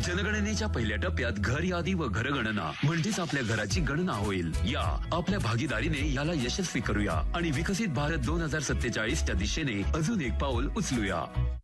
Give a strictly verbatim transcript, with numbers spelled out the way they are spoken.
जनगणनेच्या पहिल्या टप्प्यात घर यादी व घरगणना म्हणजेच आपल्या घराची गणना होईल. या आपल्या भागीदारीने याला यशस्वी करूया आणि विकसित भारत दोन हजार सत्तेचाळीस च्या दिशेने अजून एक पाऊल उचलूया.